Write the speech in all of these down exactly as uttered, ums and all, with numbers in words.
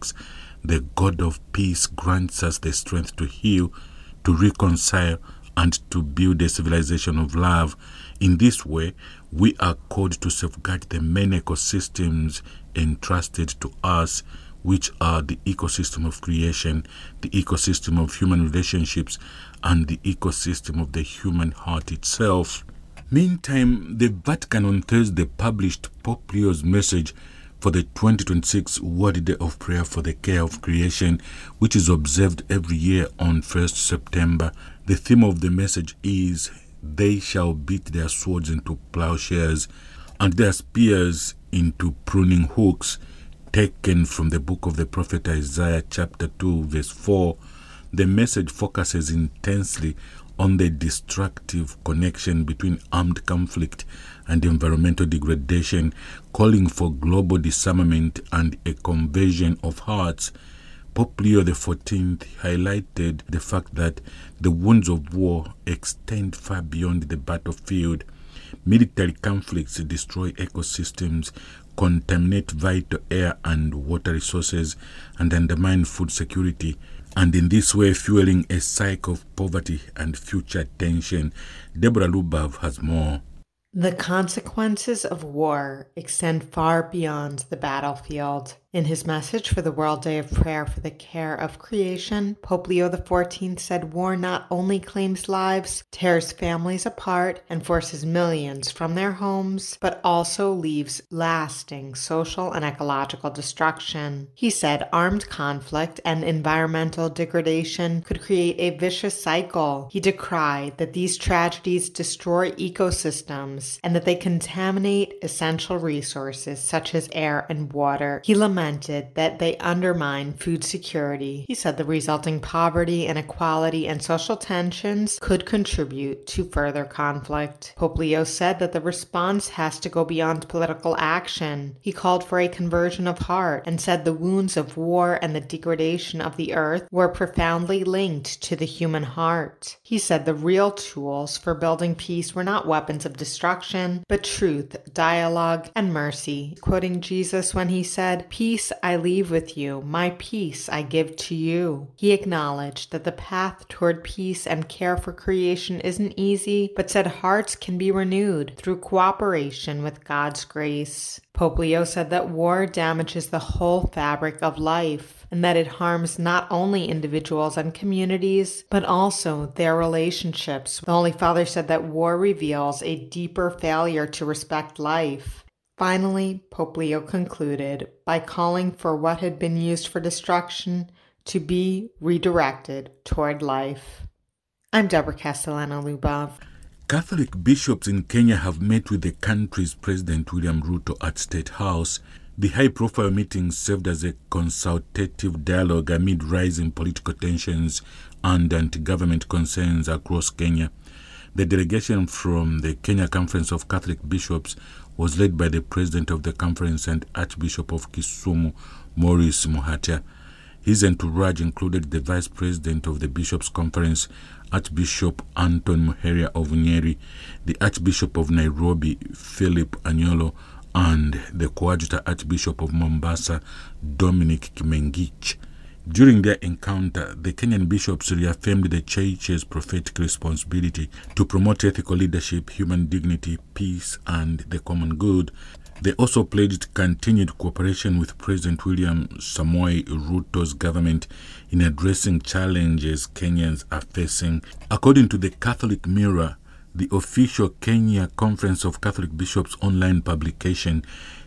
twenty-six, the God of peace grants us the strength to heal, to reconcile, and to build a civilization of love. In this way, we are called to safeguard the many ecosystems entrusted to us, which are the ecosystem of creation, the ecosystem of human relationships, and the ecosystem of the human heart itself. Meantime, the Vatican on Thursday published Pope Leo's message for the twenty twenty-six World Day of Prayer for the Care of Creation, which is observed every year on first September. The theme of the message is, "They shall beat their swords into plowshares and their spears into pruning hooks," taken from the book of the prophet Isaiah chapter two verse four. The message focuses intensely on the destructive connection between armed conflict and environmental degradation, calling for global disarmament and a conversion of hearts. Pope Leo the fourteenth highlighted the fact that the wounds of war extend far beyond the battlefield. Military conflicts destroy ecosystems, contaminate vital air and water resources, and undermine food security, and in this way fueling a cycle of poverty and future tension. Deborah Lubav has more. The consequences of war extend far beyond the battlefield. In his message for the World Day of Prayer for the Care of Creation, Pope Leo the fourteenth said war not only claims lives, tears families apart, and forces millions from their homes, but also leaves lasting social and ecological destruction. He said armed conflict and environmental degradation could create a vicious cycle. He decried that these tragedies destroy ecosystems and that they contaminate essential resources such as air and water. He lamented that they undermine food security. He said the resulting poverty, inequality, and social tensions could contribute to further conflict. Pope Leo said that the response has to go beyond political action. He called for a conversion of heart and said the wounds of war and the degradation of the earth were profoundly linked to the human heart. He said the real tools for building peace were not weapons of destruction, but truth, dialogue, and mercy. Quoting Jesus when he said, "Peace I leave with you, my peace I give to you." He acknowledged that the path toward peace and care for creation isn't easy, but said hearts can be renewed through cooperation with God's grace. Pope Leo said that war damages the whole fabric of life, and that it harms not only individuals and communities, but also their relationships. The Holy Father said that war reveals a deeper failure to respect life. Finally, Pope Leo concluded by calling for what had been used for destruction to be redirected toward life. I'm Deborah Castellano-Lubov. Catholic bishops in Kenya have met with the country's President William Ruto at State House. The high-profile meeting served as a consultative dialogue amid rising political tensions and anti-government concerns across Kenya. The delegation from the Kenya Conference of Catholic Bishops was led by the President of the Conference and Archbishop of Kisumu, Maurice Muhatia. His entourage included the Vice President of the Bishops' Conference, Archbishop Anton Muheria of Nyeri, the Archbishop of Nairobi, Philip Anyolo, and the Coadjutor Archbishop of Mombasa, Dominic Kimengich. During their encounter, the Kenyan bishops reaffirmed the Church's prophetic responsibility to promote ethical leadership, human dignity, peace, and the common good. They also pledged continued cooperation with President William Samoei Ruto's government in addressing challenges Kenyans are facing. According to the Catholic Mirror, the official Kenya Conference of Catholic Bishops online publication,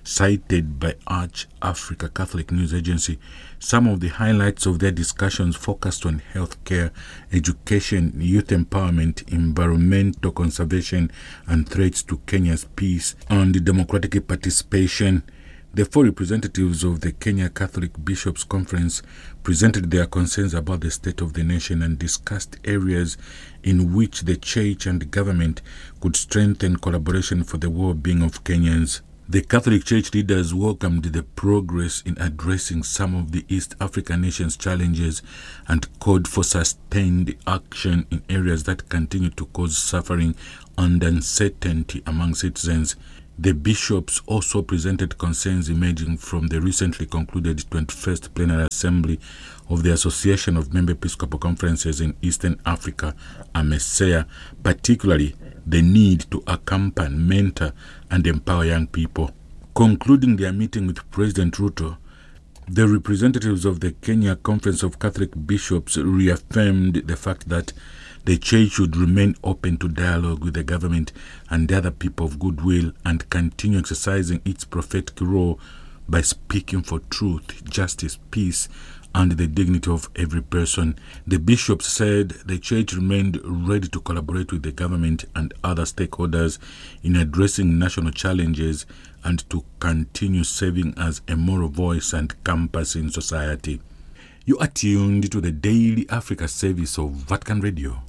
cited by Arch Africa Catholic News Agency, some of the highlights of their discussions focused on healthcare, education, youth empowerment, environmental conservation, and threats to Kenya's peace and democratic participation. The four representatives of the Kenya Catholic Bishops' Conference presented their concerns about the state of the nation and discussed areas in which the Church and the government could strengthen collaboration for the well-being of Kenyans. The Catholic Church leaders welcomed the progress in addressing some of the East African nations' challenges and called for sustained action in areas that continue to cause suffering and uncertainty among citizens. The bishops also presented concerns emerging from the recently concluded twenty-first Plenary Assembly of the Association of Member Episcopal Conferences in Eastern Africa, AMESEA, particularly the need to accompany, mentor, and empower young people. Concluding their meeting with President Ruto, the representatives of the Kenya Conference of Catholic Bishops reaffirmed the fact that the Church should remain open to dialogue with the government and the other people of goodwill and continue exercising its prophetic role by speaking for truth, justice, peace, and the dignity of every person. The bishops said the Church remained ready to collaborate with the government and other stakeholders in addressing national challenges and to continue serving as a moral voice and compass in society. You are tuned to the Daily Africa service of Vatican Radio.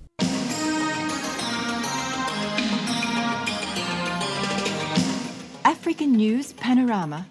African News Panorama.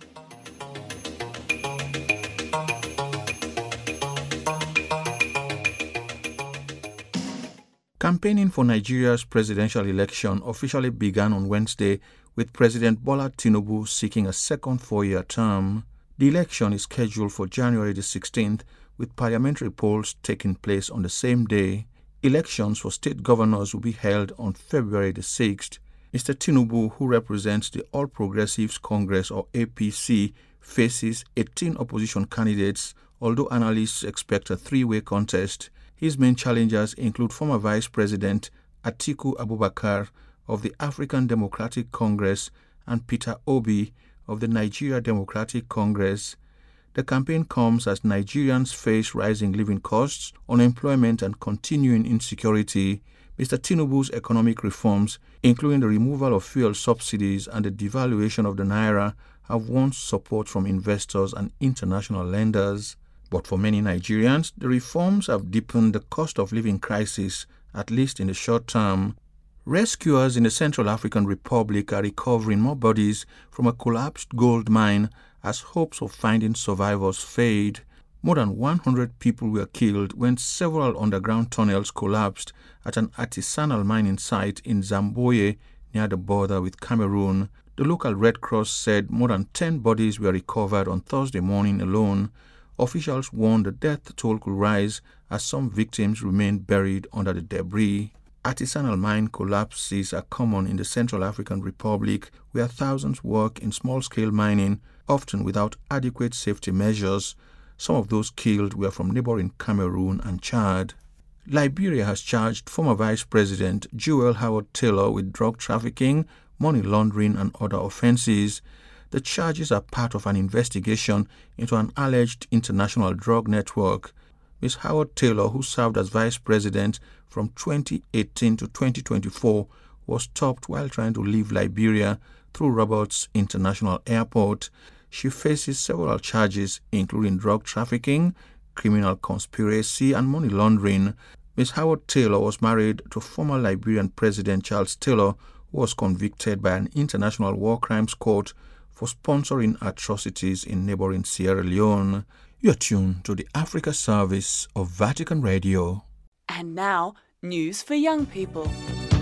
Campaigning for Nigeria's presidential election officially began on Wednesday, with President Bola Tinubu seeking a second four-year term. The election is scheduled for January the sixteenth, with parliamentary polls taking place on the same day. Elections for state governors will be held on February the sixth. Mister Tinubu, who represents the All Progressives Congress or A P C, faces eighteen opposition candidates, although analysts expect a three-way contest. His main challengers include former Vice President Atiku Abubakar of the African Democratic Congress and Peter Obi of the Nigeria Democratic Congress. The campaign comes as Nigerians face rising living costs, unemployment, and continuing insecurity. Mister Tinubu's economic reforms, including the removal of fuel subsidies and the devaluation of the naira, have won support from investors and international lenders. But for many Nigerians, the reforms have deepened the cost of living crisis, at least in the short term. Rescuers in the Central African Republic are recovering more bodies from a collapsed gold mine as hopes of finding survivors fade. More than one hundred people were killed when several underground tunnels collapsed at an artisanal mining site in Zamboye near the border with Cameroon. The local Red Cross said more than ten bodies were recovered on Thursday morning alone. Officials warned the death toll could rise as some victims remained buried under the debris. Artisanal mine collapses are common in the Central African Republic, where thousands work in small-scale mining, often without adequate safety measures. Some of those killed were from neighboring Cameroon and Chad. Liberia has charged former Vice President Joel Howard Taylor with drug trafficking, money laundering, and other offenses. The charges are part of an investigation into an alleged international drug network. Miz Howard Taylor, who served as vice president from twenty eighteen to twenty twenty-four, was stopped while trying to leave Liberia through Roberts International Airport. She faces several charges, including drug trafficking, criminal conspiracy, and money laundering. Miz Howard Taylor was married to former Liberian President Charles Taylor, who was convicted by an international war crimes court for sponsoring atrocities in neighboring Sierra Leone. You're tuned to the Africa service of Vatican Radio. And now, news for young people.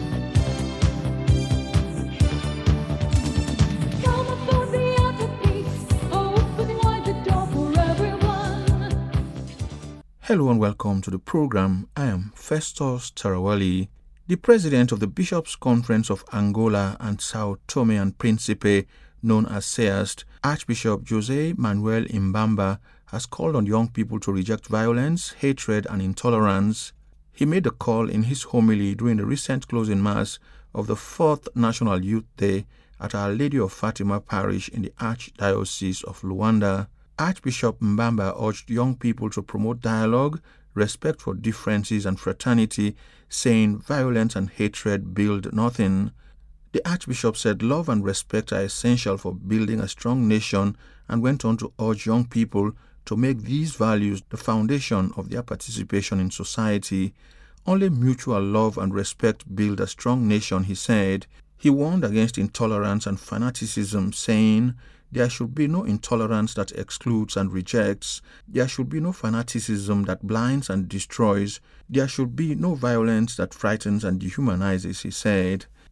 Hello and welcome to the program. I am Festus Tarawali. The president of the Bishops' Conference of Angola and Sao Tome and Principe, known as SEAST, Archbishop Jose Manuel Imbamba, has called on young people to reject violence, hatred, and intolerance. He made the call in his homily during the recent closing mass of the fourth National Youth Day at Our Lady of Fatima Parish in the Archdiocese of Luanda. Archbishop Mbamba urged young people to promote dialogue, respect for differences, and fraternity, saying violence and hatred build nothing. The Archbishop said love and respect are essential for building a strong nation and went on to urge young people to make these values the foundation of their participation in society. Only mutual love and respect build a strong nation, he said. He warned against intolerance and fanaticism, saying, there should be no intolerance that excludes and rejects. There should be no fanaticism that blinds and destroys. There should be no violence that frightens and dehumanizes, he said.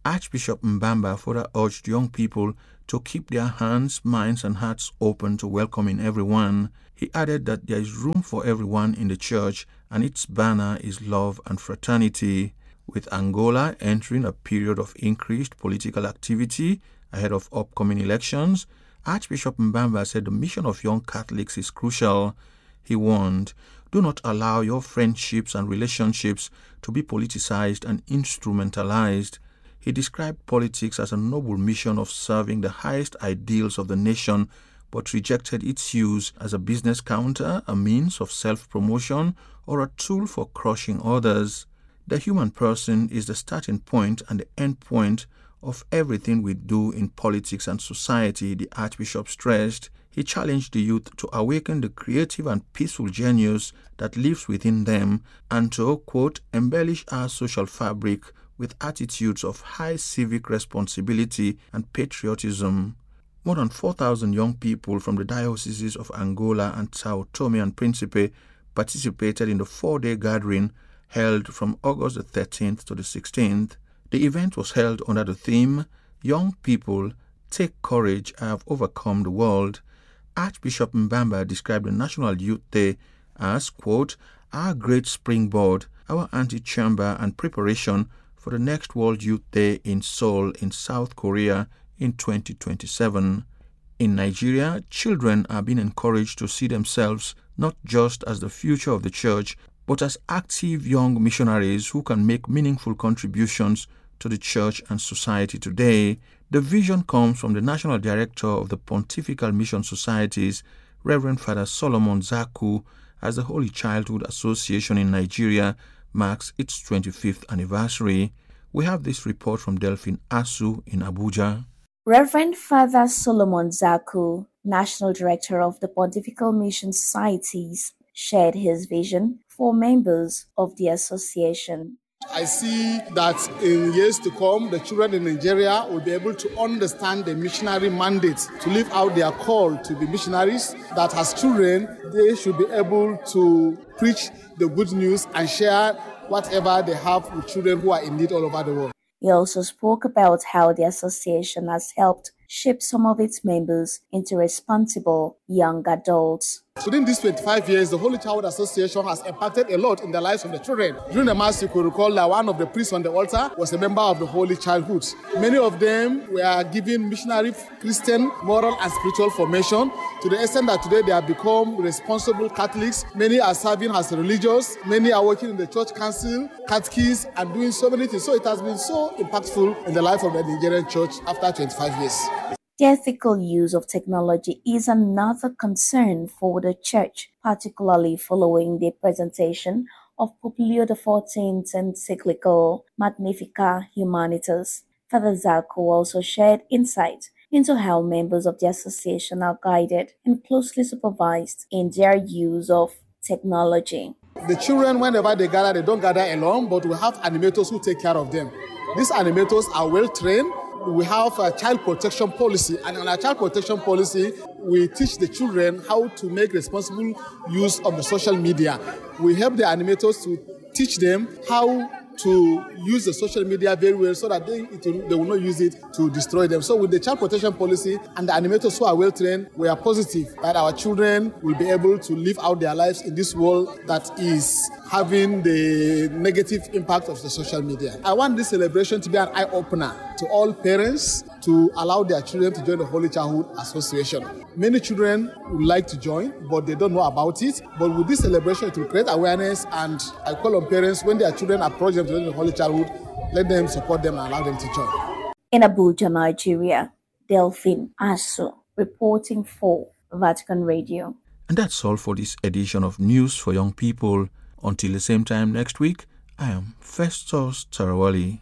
Archbishop Mbamba further urged young people to keep their hands, minds, and hearts open to welcoming everyone. He added that there is room for everyone in the church, and its banner is love and fraternity. With Angola entering a period of increased political activity ahead of upcoming elections, Archbishop Mbamba said the mission of young Catholics is crucial. He warned, "Do not allow your friendships and relationships to be politicized and instrumentalized." He described politics as a noble mission of serving the highest ideals of the nation, but rejected its use as a business counter, a means of self-promotion, or a tool for crushing others. The human person is the starting point and the end point of everything we do in politics and society, the Archbishop stressed. He challenged the youth to awaken the creative and peaceful genius that lives within them and to, quote, embellish our social fabric with attitudes of high civic responsibility and patriotism. More than four thousand young people from the dioceses of Angola and Sao Tome and Principe participated in the four-day gathering held from August the thirteenth to the sixteenth. The event was held under the theme, "Young People, Take Courage, I Have Overcome the World." Archbishop Mbamba described the National Youth Day as, quote, our great springboard, our antechamber and preparation for the next World Youth Day in Seoul in South Korea in twenty twenty-seven. In Nigeria, children are being encouraged to see themselves not just as the future of the church, but as active young missionaries who can make meaningful contributions to the church and society today. The vision comes from the National Director of the Pontifical Mission Societies, Reverend Father Solomon Zaku, as the Holy Childhood Association in Nigeria marks its twenty-fifth anniversary. We have this report from Delphine Asu in Abuja. Reverend Father Solomon Zaku, National Director of the Pontifical Mission Societies, shared his vision for members of the association. I see that in years to come, the children in Nigeria will be able to understand the missionary mandate to live out their call to be missionaries, that as children, they should be able to preach the good news and share whatever they have with children who are in need all over the world. He also spoke about how the association has helped shape some of its members into responsible young adults. Within these twenty-five years, the Holy Child Association has impacted a lot in the lives of the children. During the Mass, you could recall that one of the priests on the altar was a member of the Holy Childhood. Many of them were given missionary, Christian, moral, and spiritual formation to the extent that today they have become responsible Catholics. Many are serving as religious. Many are working in the church council, catechists, and doing so many things. So it has been so impactful in the life of the Nigerian church after twenty-five years. The ethical use of technology is another concern for the Church, particularly following the presentation of Pope Leo the fourteenth's encyclical Magnificat Humanitas. Father Zaku also shared insight into how members of the association are guided and closely supervised in their use of technology. The children, whenever they gather, they don't gather alone, but we have animators who take care of them. These animators are well trained. We have a child protection policy, and on our child protection policy, we teach the children how to make responsible use of the social media. We help the animators to teach them how to use the social media very well so that they, it will, they will not use it to destroy them. So with the child protection policy and the animators who are well trained, we are positive that our children will be able to live out their lives in this world that is having the negative impact of the social media. I want this celebration to be an eye-opener to all parents to allow their children to join the Holy Childhood Association. Many children would like to join, but they don't know about it. But with this celebration, it will create awareness, and I call on parents, when their children approach them to join the Holy Childhood, let them support them and allow them to join. In Abuja, Nigeria, Delphine Asu, reporting for Vatican Radio. And that's all for this edition of News for Young People. Until the same time next week, I am Festus Tarawali.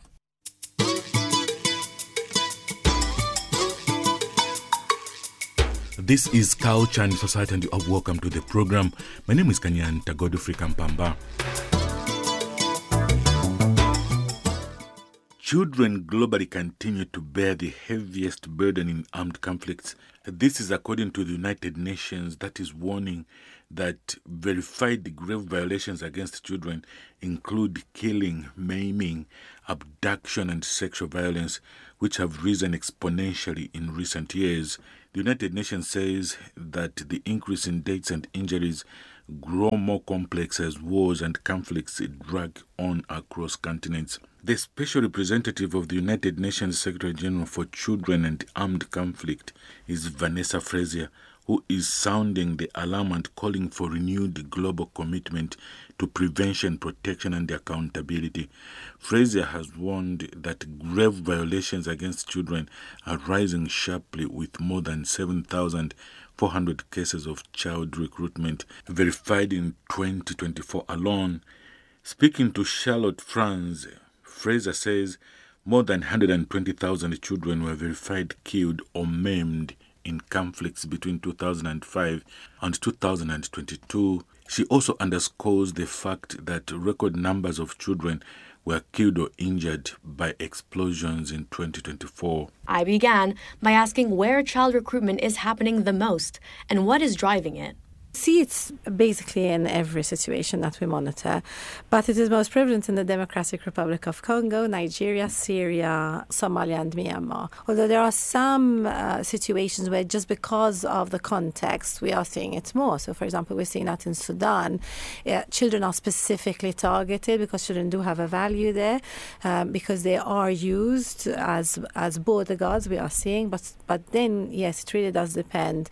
This is Culture and Society, and you are welcome to the program. My name is Kanyanta Godfrey Kampamba. Children globally continue to bear the heaviest burden in armed conflicts. This is according to the United Nations, that is warning that verified grave violations against children include killing, maiming, abduction, and sexual violence, which have risen exponentially in recent years. The United Nations says that the increase in deaths and injuries grow more complex as wars and conflicts drag on across continents. The Special Representative of the United Nations Secretary General for Children and Armed Conflict is Vanessa Frazier, who is sounding the alarm and calling for renewed global commitment to prevention, protection, and accountability. Frazier has warned that grave violations against children are rising sharply, with more than seven thousand four hundred cases of child recruitment verified in twenty twenty-four alone. Speaking to Charlotte France, Fraser says more than one hundred twenty thousand children were verified killed or maimed in conflicts between two thousand five and two thousand twenty-two. She also underscores the fact that record numbers of children were killed or injured by explosions in twenty twenty-four. I began by asking where child recruitment is happening the most and what is driving it. See, it's basically in every situation that we monitor, but it is most prevalent in the Democratic Republic of Congo, Nigeria, Syria, Somalia, and Myanmar. Although there are some uh, situations where just because of the context, we are seeing it more. So, for example, we're seeing that in Sudan. Uh, children are specifically targeted because children do have a value there, um, because they are used as as border guards, we are seeing. But, but then, yes, it really does depend.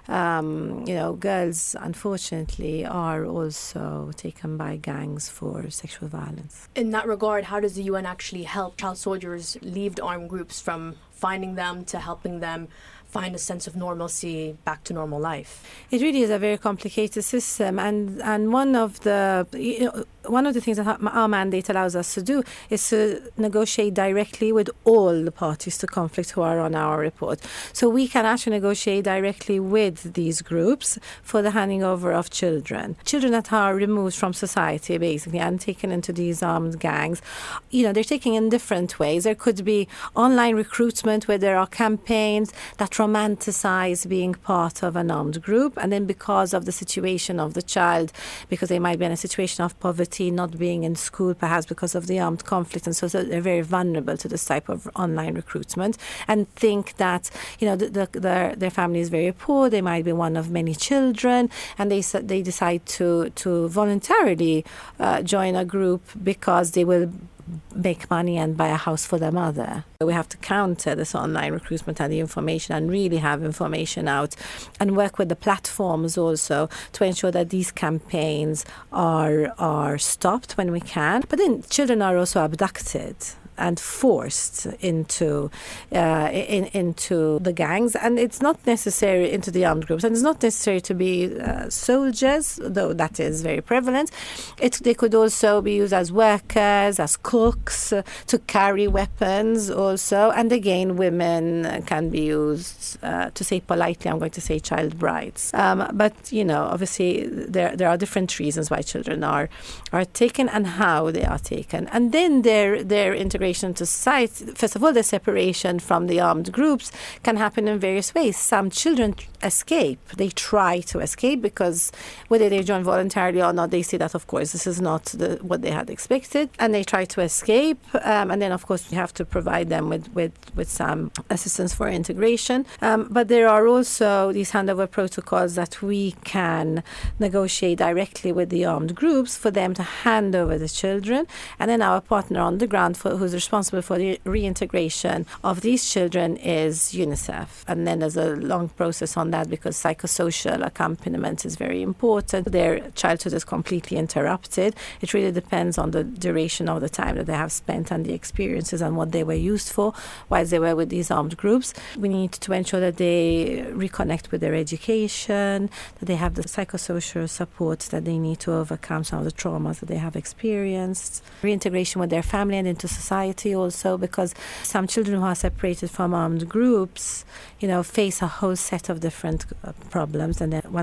Um, you know, girls, unfortunately, are also taken by gangs for sexual violence. In that regard, how does the U N actually help child soldiers leave the armed groups, from finding them to helping them find a sense of normalcy, back to normal life? It really is a very complicated system, and and one of the you know, one of the things that our mandate allows us to do is to negotiate directly with all the parties to conflict who are on our report. So we can actually negotiate directly with these groups for the handing over of children. Children that are removed from society, basically, and taken into these armed gangs, you know, they're taken in different ways. There could be online recruitment where there are campaigns that romanticize being part of an armed group, and then because of the situation of the child, because they might be in a situation of poverty, not being in school, perhaps because of the armed conflict, and so they're very vulnerable to this type of online recruitment, and think that, you know, the, the, their their family is very poor. They might be one of many children, and they they decide to to voluntarily uh, join a group because they will make money and buy a house for their mother. We have to counter this online recruitment and the information, and really have information out and work with the platforms also to ensure that these campaigns are are stopped when we can. But then children are also abducted and forced into uh, in, into the gangs, and it's not necessary into the armed groups, and it's not necessary to be uh, soldiers, though that is very prevalent. It, they could also be used as workers, as cooks, uh, to carry weapons also, and again, women can be used, uh, to say politely, I'm going to say child brides. Um, but, you know, obviously there there are different reasons why children are are taken and how they are taken, and then their their integration to society. First of all, the separation from the armed groups can happen in various ways. Some children escape. They try to escape because whether they join voluntarily or not, they see that, of course, this is not the, what they had expected, and they try to escape. Um, and then, of course, we have to provide them with, with, with some assistance for integration. Um, but there are also these handover protocols that we can negotiate directly with the armed groups for them to hand over the children. And then our partner on the ground, for, who's responsible for the reintegration of these children, is UNICEF. And then there's a long process on that because psychosocial accompaniment is very important. Their childhood is completely interrupted. It really depends on the duration of the time that they have spent and the experiences and what they were used for while they were with these armed groups. We need to ensure that they reconnect with their education, that they have the psychosocial support that they need to overcome some of the traumas that they have experienced. Reintegration with their family and into society also, because some children who are separated from armed groups, you know, face a whole set of different uh, problems, and then once we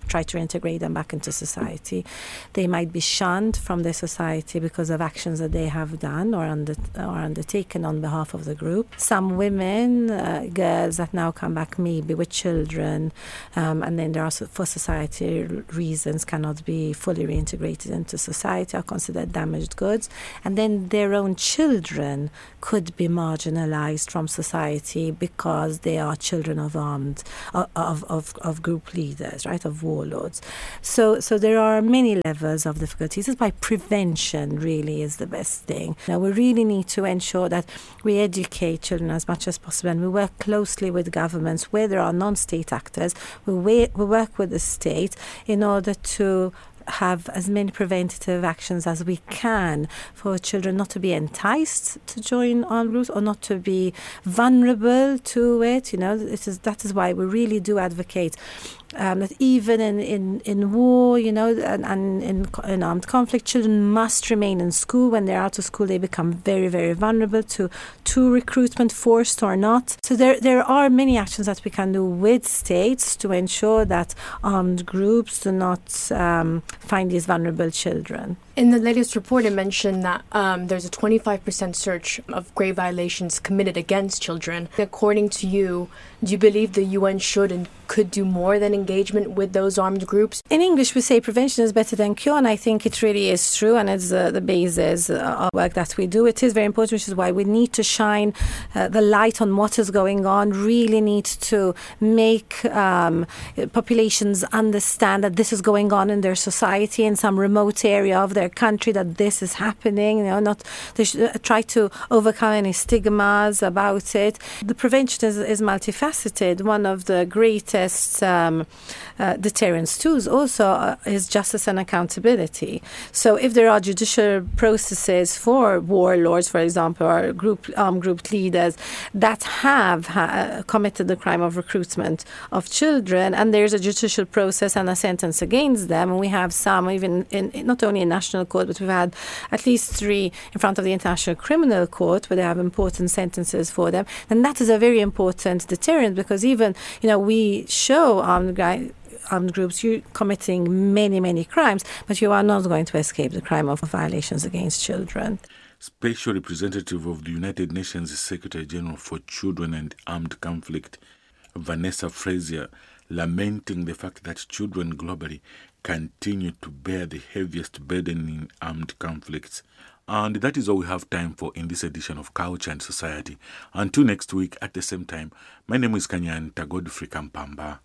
try to integrate them back into society. They might be shunned from the society because of actions that they have done or, under, or undertaken on behalf of the group. Some women, uh, girls that now come back maybe with children, um, and then there are for society reasons cannot be fully reintegrated into society, are considered damaged goods, and then their own children could be marginalized from society because they are children of armed of of, of group leaders, right, of warlords. So so there are many levels of difficulties. It's by prevention really is the best thing. Now we really need to ensure that we educate children as much as possible, and we work closely with governments where there are non-state actors. We, we work with the state in order to have as many preventative actions as we can for children not to be enticed to join armed groups or not to be vulnerable to it. You know, this is that is why we really do advocate um, that even in, in, in war, you know, and, and in, in armed conflict, children must remain in school. When they're out of school, they become very, very vulnerable to, to recruitment, forced or not. So there there are many actions that we can do with states to ensure that armed groups do not um, find these vulnerable children. In the latest report, it mentioned that um, there's a twenty-five percent surge of grave violations committed against children. According to you, do you believe the U N should and could do more than engagement with those armed groups? In English, we say prevention is better than cure, and I think it really is true, and it's uh, the basis of work that we do. It is very important, which is why we need to shine uh, the light on what is going on, really need to make um, populations understand that this is going on in their society, in some remote area of their country, that this is happening. You know, not they should uh, try to overcome any stigmas about it. The prevention is, is multifaceted. One of the greatest um, uh, deterrence tools also uh, is justice and accountability. So if there are judicial processes for warlords, for example, or group armed group leaders that have ha- committed the crime of recruitment of children, and there's a judicial process and a sentence against them, and we have some even in, in not only in national court, but we've had at least three in front of the International Criminal Court where they have important sentences for them, and that is a very important deterrent, because even, you know, we show armed guys armed groups, you're committing many, many crimes, but you are not going to escape the crime of violations against children. Special Representative of the United Nations Secretary General for Children and Armed Conflict, Vanessa Frazier, lamenting the fact that children globally continue to bear the heaviest burden in armed conflicts. And that is all we have time for in this edition of Culture and Society. Until next week at the same time, my name is Kanyanta Godfrey Kampamba.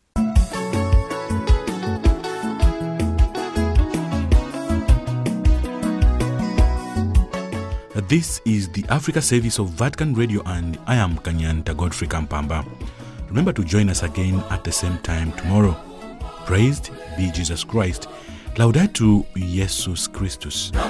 This is the Africa Service of Vatican Radio, and I am Kanyanta Godfrey Kampamba. Remember to join us again at the same time tomorrow. Praised be Jesus Christ. Laudetur Jesus Christus.